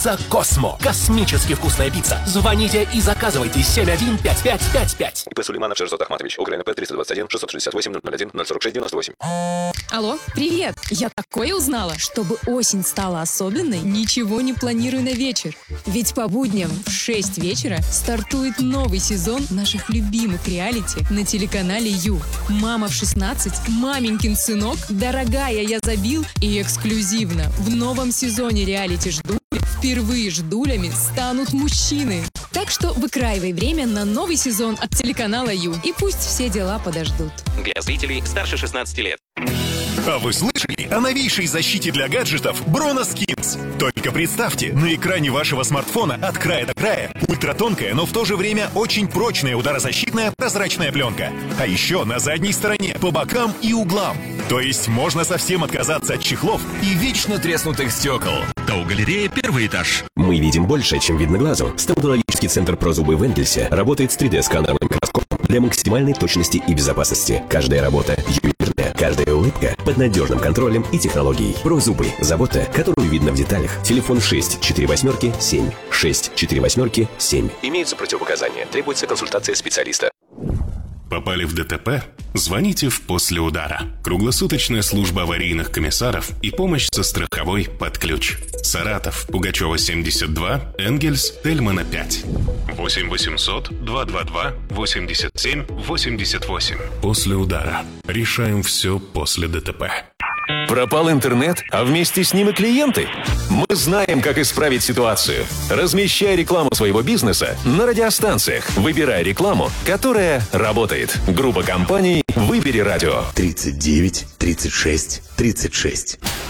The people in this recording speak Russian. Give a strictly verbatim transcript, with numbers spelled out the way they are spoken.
Пицца Космо. Космически вкусная пицца. Звоните и заказывайте семь один пять пять пять пять. И П. Сулейманов Шерзот Ахматович. УКРНП триста двадцать один шестьсот шестьдесят восемь ноль один ноль сорок шесть девяносто восемь. Алло, привет! Я такое узнала. Чтобы осень стала особенной, ничего не планирую на вечер. Ведь по будням в шесть вечера стартует новый сезон наших любимых реалити на телеканале Ю. «Мама в шестнадцать», «Маменькин сынок», «Дорогая, я забил» и эксклюзивно в новом сезоне реалити «Жду» впервые ждулями станут мужчины. Так что выкраивай время на новый сезон от телеканала Ю. И пусть все дела подождут. Для зрителей старше шестнадцати лет. А вы слышали о новейшей защите для гаджетов Broneskins? Только представьте, на экране вашего смартфона от края до края ультратонкая, но в то же время очень прочная ударозащитная прозрачная пленка. А еще на задней стороне, по бокам и углам. То есть можно совсем отказаться от чехлов и вечно треснутых стекол. Тау-галерея, первый этаж. Мы видим больше, чем видно глазу. Стоматологический центр «Прозубы» в Энгельсе работает с три дэ-сканером и микроскопом для максимальной точности и безопасности. Каждая работа ювелирная, каждая улыбка под надежным контролем и технологией. «Прозубы» – забота, которую видно в деталях. Телефон шесть четыре восемь семь шесть четыре восемь семь. Имеются противопоказания. Требуется консультация специалиста. Попали в ДТП? Звоните в «После удара». Круглосуточная служба аварийных комиссаров и помощь со страховой под ключ. Саратов, Пугачева, семьдесят два, Энгельс, Тельмана, пять. восемь восемьсот два два два восемьдесят семь восемьдесят восемь. «После удара». Решаем все после ДТП. Пропал интернет, а вместе с ним и клиенты? Мы знаем, как исправить ситуацию. Размещай рекламу своего бизнеса на радиостанциях. Выбирай рекламу, которая работает. Группа компаний «Выбери радио». тридцать девять тридцать шесть тридцать шесть.